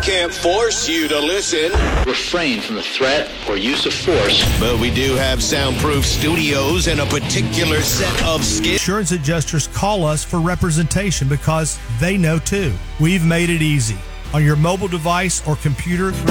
can't force you to listen. Refrain from the threat or use of force. But we do have soundproof studios and a particular set of skills. Insurance adjusters call us for representation because they know too. We've made it easy. On your mobile device or computer,